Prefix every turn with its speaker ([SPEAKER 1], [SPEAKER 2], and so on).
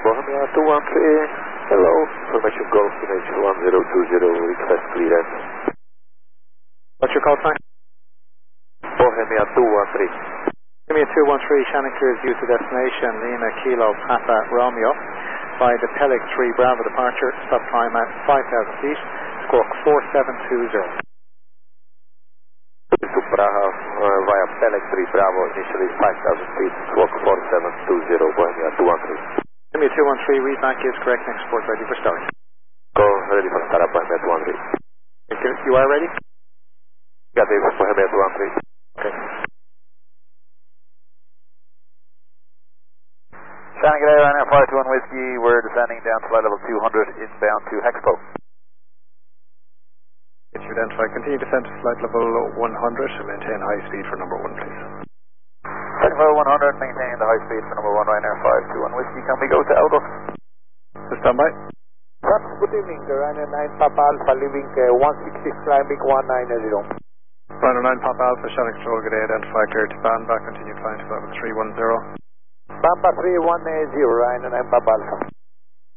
[SPEAKER 1] Bohemia 213, hello, information Golf image 1020, request clearance.
[SPEAKER 2] What's your call sign?
[SPEAKER 1] Bohemia 213.
[SPEAKER 2] Bohemia 213, Shannon clears you to destination, Lima Kilo Papa Romeo, by the Pelic 3 Bravo departure, stop time at 5,000 feet, squawk 4720.
[SPEAKER 1] To Praha via Pelic 3 Bravo, initially 5,000 feet, squawk 4720, Bohemia 213.
[SPEAKER 2] Bohemia 213, read back is correct, next port ready for start.
[SPEAKER 1] Go ready for start, Bohemia 213.
[SPEAKER 2] You are ready?
[SPEAKER 1] Got it, Bohemia 213. Okay.
[SPEAKER 3] Shannon, good day, Ryanair 521 Whiskey, we're descending down to flight level 200, inbound to Hexpo.
[SPEAKER 2] Get you identified, continue descent to flight level 100 and maintain high speed for number 1 please.
[SPEAKER 3] Flight level 100, maintain the high speed for number 1, Ryanair 521 Whiskey, can we go to Elbrook?
[SPEAKER 2] Stand by.
[SPEAKER 4] Good evening, Ryanair 9 Papa Alpha, leaving 160, climbing 190.
[SPEAKER 2] Ryanair 9 Papa Alpha, Shannon Control, good day, identify, clear to Bamba, continue flying to level 310.
[SPEAKER 4] Bamba 310, Ryanair 9 Papa Alpha.